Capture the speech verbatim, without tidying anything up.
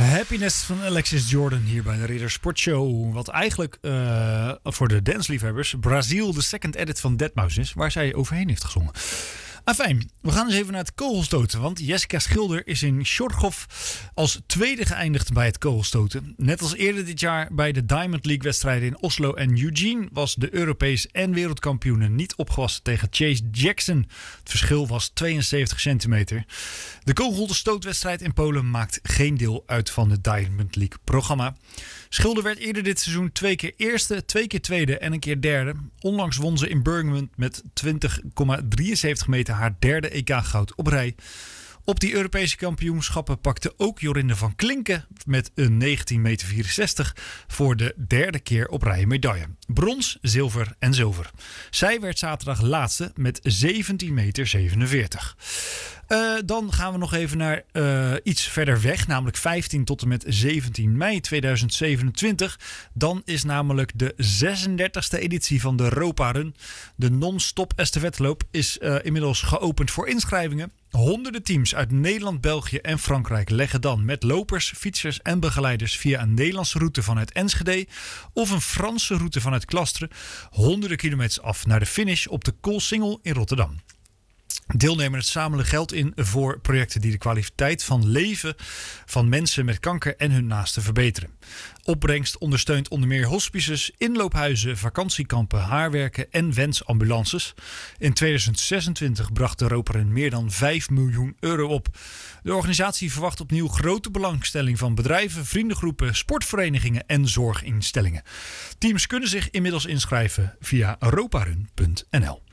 Happiness van Alexis Jordan hier bij de Ridder Sportshow. Wat eigenlijk uh, voor de dansliefhebbers Brazil de second edit van deadmau five is, waar zij overheen heeft gezongen. Afijn, we gaan eens even naar het kogelstoten. Want Jessica Schilder is in Chorgov als tweede geëindigd bij het kogelstoten. Net als eerder dit jaar bij de Diamond League wedstrijden in Oslo en Eugene was de Europees en wereldkampioene niet opgewassen tegen Chase Jackson. Het verschil was tweeënzeventig centimeter. De kogelstootwedstrijd in Polen maakt geen deel uit van het Diamond League programma. Schilder werd eerder dit seizoen twee keer eerste, twee keer tweede en een keer derde. Onlangs won ze in Birmingham met twintig komma drieënzeventig meter haar derde E K-goud op rij. Op die Europese kampioenschappen pakte ook Jorinde van Klinken met een negentien komma vierenzestig meter voor de derde keer op rij medaille. Brons, zilver en zilver. Zij werd zaterdag laatste met zeventien komma zevenenveertig meter. Uh, dan gaan we nog even naar uh, iets verder weg, namelijk vijftien tot en met zeventien mei tweeduizend zevenentwintig. Dan is namelijk de zesendertigste editie van de Europa Run. De non-stop estafetteloop is uh, inmiddels geopend voor inschrijvingen. Honderden teams uit Nederland, België en Frankrijk leggen dan met lopers, fietsers en begeleiders via een Nederlandse route vanuit Enschede of een Franse route vanuit Klastre honderden kilometers af naar de finish op de Koolsingel in Rotterdam. Deelnemers zamelen geld in voor projecten die de kwaliteit van leven van mensen met kanker en hun naasten verbeteren. Opbrengst ondersteunt onder meer hospices, inloophuizen, vakantiekampen, haarwerken en wensambulances. In tweeduizend zesentwintig bracht de Europa Run meer dan vijf miljoen euro op. De organisatie verwacht opnieuw grote belangstelling van bedrijven, vriendengroepen, sportverenigingen en zorginstellingen. Teams kunnen zich inmiddels inschrijven via europarun punt n l.